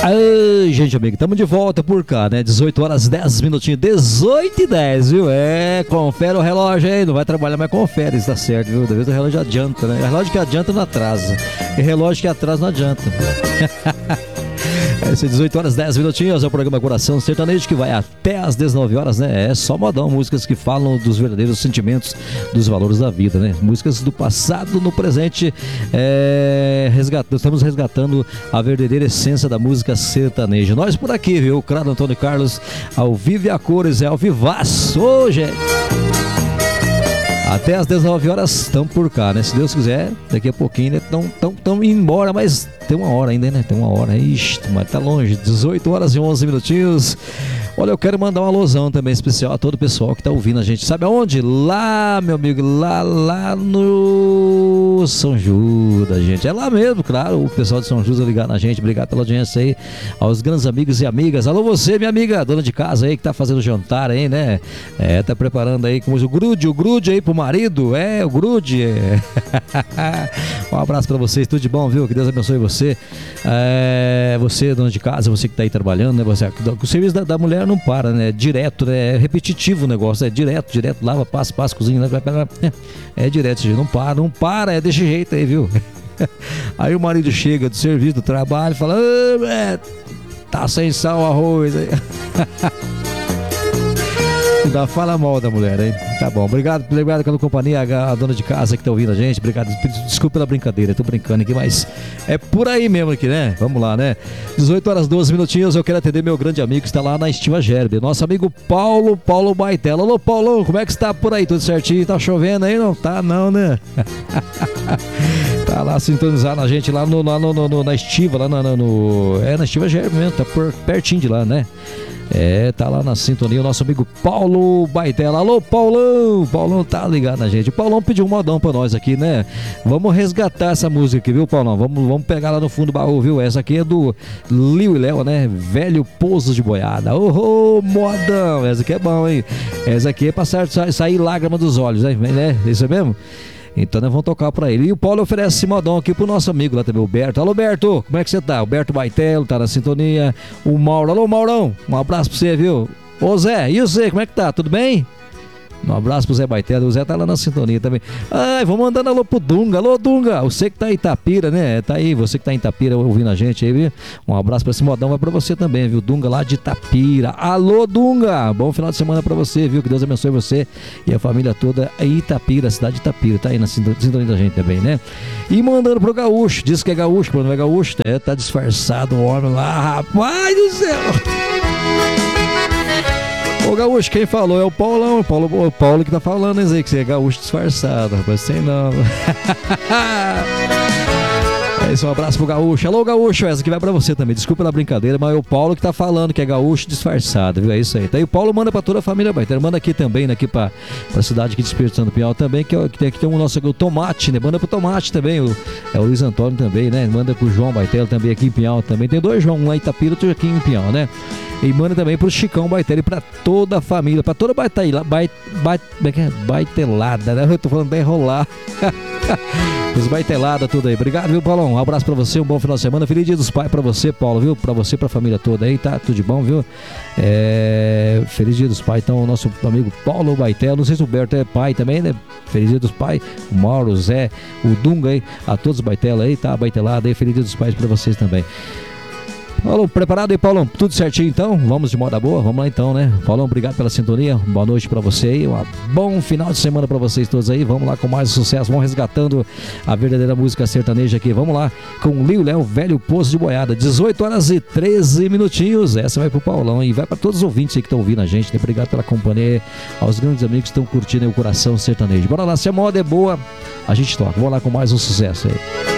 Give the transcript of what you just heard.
Ai, gente, amigo, estamos de volta por cá, né? 18 horas 10 minutinhos, 18h10, viu? Confere o relógio aí, não vai trabalhar, mas confere, isso tá certo, viu? Da vez o relógio adianta, né? Relógio que adianta não atrasa, e relógio que atrasa não adianta. Esse 18 horas 10 minutinhos é o programa Coração Sertanejo, que vai até às 19 horas, né? É só modão, músicas que falam dos verdadeiros sentimentos, dos valores da vida, né? Músicas do passado no presente, estamos resgatando a verdadeira essência da música sertaneja. Nós por aqui, viu? O Crado Antônio Carlos, ao vivo e a cores, ao vivaço, gente! Até às 19 horas estamos por cá, né? Se Deus quiser, daqui a pouquinho, né? Estão indo embora, mas tem uma hora ainda, né? Tem uma hora. Ixi, mas tá longe. 18 horas e 11 minutinhos. Olha, eu quero mandar uma alusão também especial a todo o pessoal que tá ouvindo a gente. Sabe aonde? Lá, meu amigo, lá no São Judas, gente. É lá mesmo, claro. O pessoal de São Judas ligado na gente. Obrigado pela audiência aí. Aos grandes amigos e amigas. Alô, você, minha amiga, dona de casa aí, que tá fazendo jantar aí, né? Tá preparando aí como o grude aí pro marido. O grude. Um abraço pra vocês, tudo de bom, viu? Que Deus abençoe você. Você, dona de casa, você que tá aí trabalhando, né? O serviço da mulher não para, né? Direto, né? É repetitivo o negócio, direto, lava, passa, cozinha, é direto, não para, é desse jeito aí, viu? Aí o marido chega do serviço, do trabalho, fala, tá sem sal o arroz aí. Fala mal da mulher, hein? Tá bom, obrigado pela companhia, a dona de casa que tá ouvindo a gente, obrigado, desculpa pela brincadeira, tô brincando aqui, mas é por aí mesmo aqui, né? Vamos lá, né? 18 horas 12 minutinhos, eu quero atender meu grande amigo que está lá na Estiva Gerbe, nosso amigo Paulo Baitela. Alô, Paulão, como é que está por aí? Tudo certinho? Tá chovendo aí? Não tá não, né? Tá lá sintonizado na gente lá na Estiva, lá na Estiva Gerbe mesmo, tá pertinho de lá, né? Tá lá na sintonia o nosso amigo Paulo Baitela. Alô, Paulão tá ligado na gente. O Paulão pediu um modão pra nós aqui, né? Vamos resgatar essa música aqui, viu, Paulão? Vamos pegar lá no fundo do baú, viu? Essa aqui é do Liu e Léo, né? Velho Pouso de Boiada. Modão! Essa aqui é bom, hein? Essa aqui é pra sair lágrima dos olhos, né? Isso é mesmo? Então nós vamos tocar pra ele. E o Paulo oferece esse modão aqui pro nosso amigo lá também, o Berto. Alô, Berto, como é que você tá? O Berto Baitelo tá na sintonia. O Mauro, alô, Maurão, um abraço pra você, viu? Ô Zé, e você, como é que tá? Tudo bem? Um abraço pro Zé Baitelo, o Zé tá lá na sintonia também. Vamos mandando alô pro Dunga. Alô, Dunga, você que tá em Itapira, né? Tá aí, você que tá em Itapira ouvindo a gente aí, viu? Um abraço pra esse modão, vai pra você também, viu? Dunga lá de Itapira. Alô, Dunga, bom final de semana pra você, viu? Que Deus abençoe você e a família toda em Itapira, cidade de Itapira, tá aí na sintonia da gente também, né? E mandando pro Gaúcho, diz que é Gaúcho, quando não é Gaúcho, tá disfarçado o homem lá, rapaz do céu! Ô Gaúcho, quem falou é o Paulão, o Paulo que tá falando aí, que você é gaúcho disfarçado, rapaz, sei não. É isso, um abraço pro Gaúcho. Alô, Gaúcho, essa aqui vai pra você também, desculpa pela brincadeira, mas é o Paulo que tá falando que é gaúcho disfarçado, viu? É isso aí. Tá aí o Paulo manda pra toda a família Baitelo, manda aqui também, né, aqui pra cidade aqui de Espírito Santo Pinhal também, que tem o nosso o Tomate, né? Manda pro Tomate também, o Luiz Antônio também, né? Manda pro João Baitelo também aqui em Pinhal também. Tem dois João, um lá em Itapira, outro aqui em Pinhal, né? E manda também pro Chicão Baitelo e pra toda a família, pra toda baitelada, né? Eu tô falando bem enrolar. Os baitelada tudo aí. Obrigado, viu, Paulão? Um abraço pra você, um bom final de semana. Feliz Dia dos Pais pra você, Paulo, viu? Pra você, pra família toda aí, tá? Tudo de bom, viu? Feliz Dia dos Pais. Então, o nosso amigo Paulo Baitelo, não sei se o Berto é pai também, né? Feliz Dia dos Pais. O Mauro, o Zé, o Dunga aí, a todos os baitela aí, tá? Baitelada aí. Feliz Dia dos Pais pra vocês também. Paulo, preparado aí, Paulão? Tudo certinho então? Vamos de moda boa? Vamos lá então, né? Paulão, obrigado pela sintonia. Boa noite pra você aí. Um bom final de semana pra vocês todos aí. Vamos lá com mais sucesso. Vamos resgatando a verdadeira música sertaneja aqui. Vamos lá com o Liu Léo, Velho Pouso de Boiada. 18 horas e 13 minutinhos. Essa vai pro Paulão e vai pra todos os ouvintes aí que estão ouvindo a gente, né? Obrigado pela companhia. Aos grandes amigos que estão curtindo aí o Coração Sertanejo. Bora lá, se a moda é boa, a gente toca. Vamos lá com mais um sucesso aí.